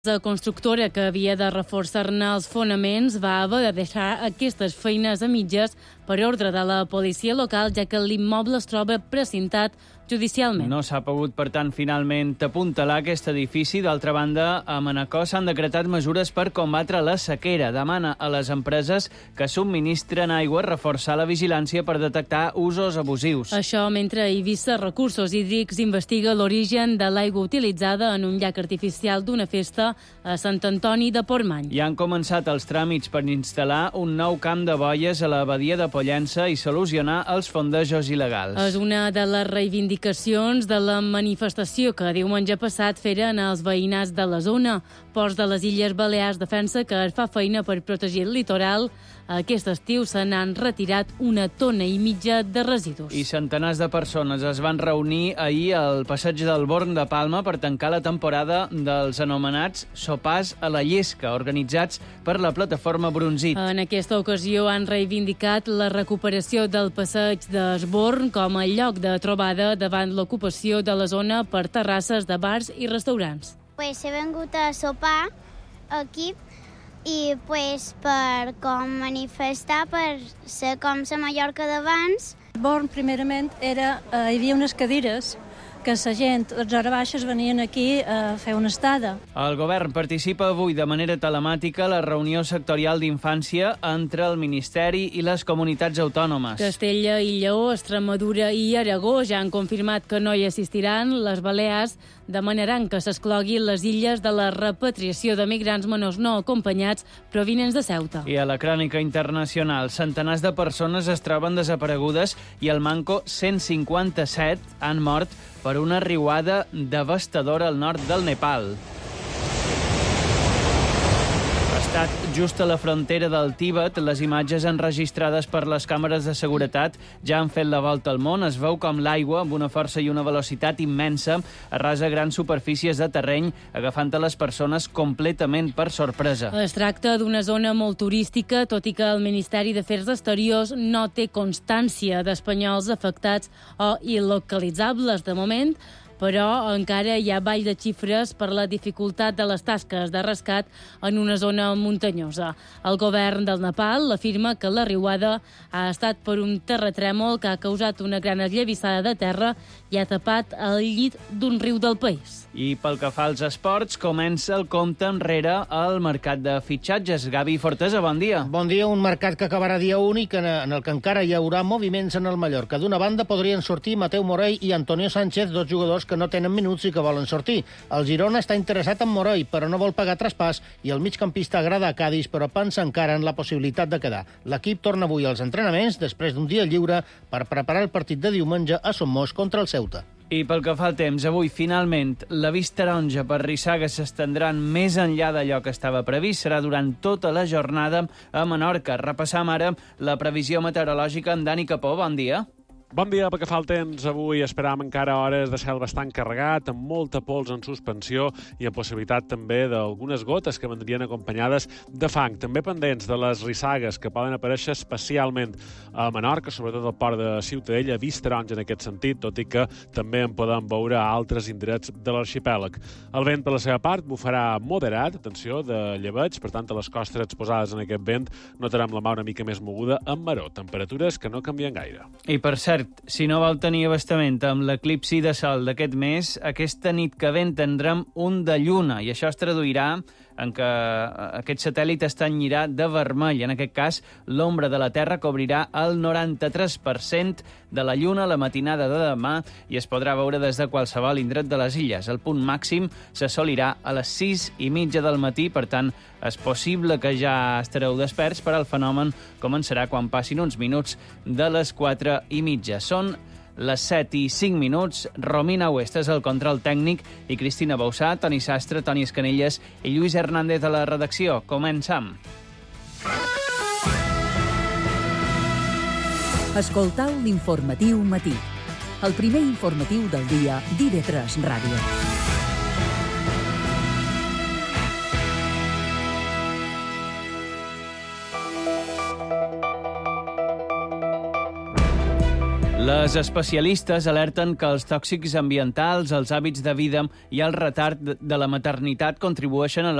La constructora que havia de reforçar-ne els fonaments va haver de deixar aquestes feines a mitges per ordre de la policia local, ja que l'immoble es troba precintat judicialment. No s'ha pogut, per tant, finalment apuntalar aquest edifici. D'altra banda, a Manacor s'han decretat mesures per combatre la sequera. Demana a les empreses que subministren aigua reforçar la vigilància per detectar usos abusius. Això mentre Eivissa Recursos Hídrics investiga l'origen de l'aigua utilitzada en un llac artificial d'una festa a Sant Antoni de Portmany. Ja han començat els tràmits per instal·lar un nou camp de boies a la badia de Pollença i solucionar els fondejos il·legals. És una de les reivindicacions de la manifestació que diumenge passat feren els veïnats de la zona. Ports de les Illes Balears defensa que es fa feina per protegir el litoral. Aquest estiu se n'han retirat 1,5 tones de residus. I centenars de persones es van reunir ahir al passeig del Born de Palma per tancar la temporada dels anomenats sopars a la llesca, organitzats per la plataforma Brunzit. En aquesta ocasió han reivindicat la recuperació del passeig d'Esborn com a lloc de trobada davant l'ocupació de la zona per terrasses de bars i restaurants. He vengut a sopar aquí i per com manifestar, per ser com la Mallorca d'abans. Born, primerament, hi havia unes cadires que la gent, les hores baixes, venien aquí a fer una estada. El govern participa avui de manera telemàtica a la reunió sectorial d'infància entre el Ministeri i les comunitats autònomes. Castella i Lleó, Extremadura i Aragó ja han confirmat que no hi assistiran. Les Balears demanaran que s'excloguin les illes de la repatriació de migrants menors no acompanyats provinents de Ceuta. I a la crònica internacional, centenars de persones es troben desaparegudes i al Manco 157 han mort per una riuada devastadora al nord del Nepal. Ha estat just a la frontera del Tíbet. Les imatges enregistrades per les càmeres de seguretat ja han fet la volta al món. Es veu com l'aigua, amb una força i una velocitat immensa, arrasa grans superfícies de terreny, agafant a les persones completament per sorpresa. Es tracta d'una zona molt turística, tot i que el Ministeri d'Afers Exteriors no té constància d'espanyols afectats o il·localitzables de moment, però encara hi ha ball de xifres per la dificultat de les tasques de rescat en una zona muntanyosa. El govern del Nepal afirma que la riuada ha estat per un terratrèmol que ha causat una gran esllavissada de terra i ha tapat el llit d'un riu del país. I pel que fa als esports, comença el compte enrere al mercat de fitxatges. Gavi Fortesa, bon dia. Bon dia, un mercat que acabarà dia únic en el que encara hi haurà moviments en el Mallorca. D'una banda podrien sortir Mateu Morell i Antonio Sánchez, dos jugadors que no tenen minuts i que volen sortir. El Girona està interessat en Morell, però no vol pagar traspàs, i el migcampista agrada a Cádiz, però pensa encara en la possibilitat de quedar. L'equip torna avui als entrenaments després d'un dia lliure per preparar el partit de diumenge a Somos contra el Ceuta. I pel que fa al temps, avui, finalment, l'avís taronja per rissagues s'estendran més enllà d'allò que estava previst. Serà durant tota la jornada a Menorca. Repassam ara la previsió meteorològica amb Dani Capó. Bon dia. Bon dia, pel que fa al temps, avui esperam encara hores de cel bastant carregat, amb molta pols en suspensió i amb possibilitat també d'algunes gotes que vendrien acompanyades de fang. També pendents de les rissagues que poden aparèixer especialment a Menorca, sobretot al port de Ciutadella, vist taronja en aquest sentit, tot i que també en podem veure a altres indrets de l'arxipèlag. El vent, per la seva part, bufarà moderat, atenció, de llebeig, per tant, a les costes exposades en aquest vent notarem la mà una mica més moguda amb maror, temperatures que no canvien gaire. I per cert, si no vau tenir abastament amb l'eclipsi de sol d'aquest mes, aquesta nit que ve en tindrem un de lluna, i això es traduirà en que aquest satèl·lit es tenyirà de vermell. En aquest cas, l'ombra de la Terra cobrirà el 93% de la lluna a la matinada de demà i es podrà veure des de qualsevol indret de les illes. El punt màxim s'assolirà a les 6:30 del matí, per tant, és possible que ja estareu desperts, però el fenomen començarà quan passin uns minuts de les 4:30. Són les 7:05. Romina Huesta és el control tècnic i Cristina Bausà, Toni Sastre, Toni Escanelles i Lluís Hernández a la redacció. Comencem. Escoltau l'informatiu matí. El primer informatiu del dia d'IV3 Ràdio. Les especialistes alerten que els tòxics ambientals, els hàbits de vida i el retard de la maternitat contribueixen a